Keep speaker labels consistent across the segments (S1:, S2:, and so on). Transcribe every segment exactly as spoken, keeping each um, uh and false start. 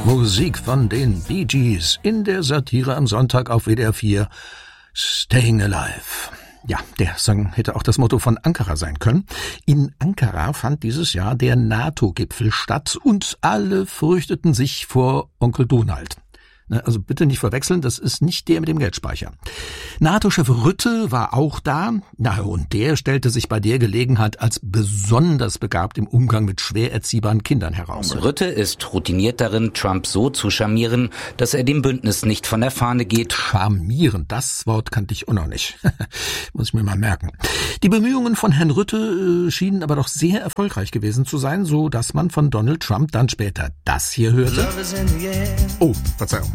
S1: Musik von den Bee Gees in der Satire am Sonntag auf W D R vier. Staying Alive. Ja, der Song hätte auch das Motto von Ankara sein können. In Ankara fand dieses Jahr der NATO-Gipfel statt und alle fürchteten sich vor Onkel Donald. Also bitte nicht verwechseln, das ist nicht der mit dem Geldspeicher. NATO-Chef Rutte war auch da, na und der stellte sich bei der Gelegenheit als besonders begabt im Umgang mit schwer erziehbaren Kindern heraus.
S2: Rutte ist routiniert darin, Trump so zu charmieren, dass er dem Bündnis nicht von der Fahne geht.
S1: Charmieren, das Wort kannte ich auch noch nicht. Muss ich mir mal merken. Die Bemühungen von Herrn Rutte äh, schienen aber doch sehr erfolgreich gewesen zu sein, so dass man von Donald Trump dann später das hier hörte. Oh, Verzeihung.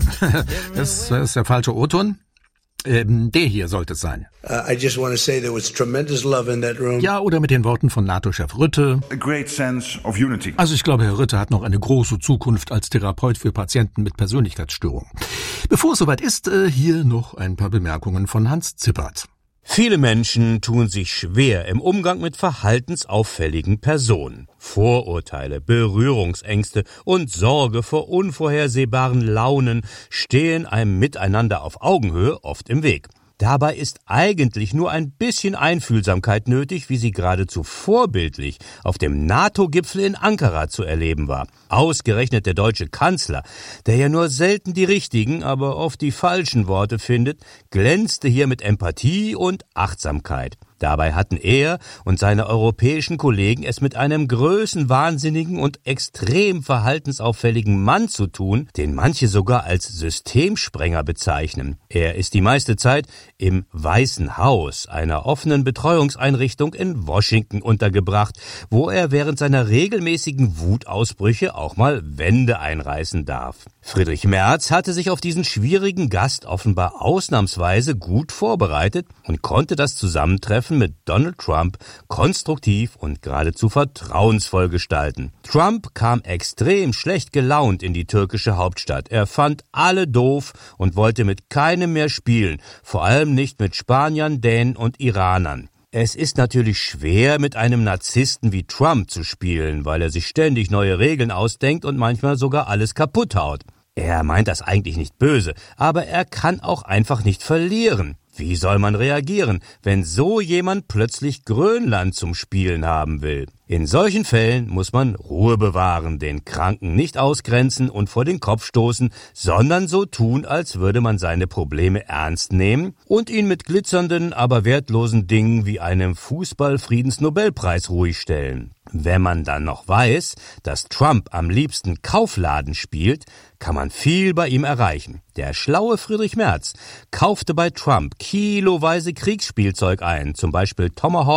S1: Das ist der falsche O-Ton. Ähm, der hier sollte es sein.
S3: Uh, I just want to say there was tremendous love in that room.
S1: Ja, oder mit den Worten von NATO-Chef Rutte.
S4: A great sense of unity.
S1: Also ich glaube, Herr Rutte hat noch eine große Zukunft als Therapeut für Patienten mit Persönlichkeitsstörungen. Bevor es soweit ist, äh, hier noch ein paar Bemerkungen von Hans Zippert.
S5: Viele Menschen tun sich schwer im Umgang mit verhaltensauffälligen Personen. Vorurteile, Berührungsängste und Sorge vor unvorhersehbaren Launen stehen einem Miteinander auf Augenhöhe oft im Weg. Dabei ist eigentlich nur ein bisschen Einfühlsamkeit nötig, wie sie geradezu vorbildlich auf dem NATO-Gipfel in Ankara zu erleben war. Ausgerechnet der deutsche Kanzler, der ja nur selten die richtigen, aber oft die falschen Worte findet, glänzte hier mit Empathie und Achtsamkeit. Dabei hatten er und seine europäischen Kollegen es mit einem größenwahnsinnigen und extrem verhaltensauffälligen Mann zu tun, den manche sogar als Systemsprenger bezeichnen. Er ist die meiste Zeit im Weißen Haus, einer offenen Betreuungseinrichtung in Washington, untergebracht, wo er während seiner regelmäßigen Wutausbrüche auch mal Wände einreißen darf. Friedrich Merz hatte sich auf diesen schwierigen Gast offenbar ausnahmsweise gut vorbereitet und konnte das Zusammentreffen mit Donald Trump konstruktiv und geradezu vertrauensvoll gestalten. Trump kam extrem schlecht gelaunt in die türkische Hauptstadt. Er fand alle doof und wollte mit keinem mehr spielen, vor allem nicht mit Spaniern, Dänen und Iranern. Es ist natürlich schwer, mit einem Narzissten wie Trump zu spielen, weil er sich ständig neue Regeln ausdenkt und manchmal sogar alles kaputt haut. Er meint das eigentlich nicht böse, aber er kann auch einfach nicht verlieren. Wie soll man reagieren, wenn so jemand plötzlich Grönland zum Spielen haben will? In solchen Fällen muss man Ruhe bewahren, den Kranken nicht ausgrenzen und vor den Kopf stoßen, sondern so tun, als würde man seine Probleme ernst nehmen und ihn mit glitzernden, aber wertlosen Dingen wie einem Fußball-Friedensnobelpreis ruhig stellen. Wenn man dann noch weiß, dass Trump am liebsten Kaufladen spielt, kann man viel bei ihm erreichen. Der schlaue Friedrich Merz kaufte bei Trump kiloweise Kriegsspielzeug ein, zum Beispiel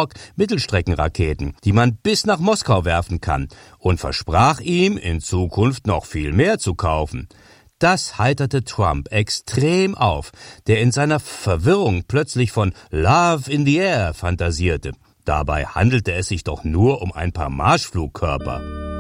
S5: Tomahawk-Mittelstreckenraketen, die man bis nach Moskau werfen kann, und versprach ihm, in Zukunft noch viel mehr zu kaufen. Das heiterte Trump extrem auf, der in seiner Verwirrung plötzlich von Love in the Air fantasierte. Dabei handelte es sich doch nur um ein paar Marschflugkörper.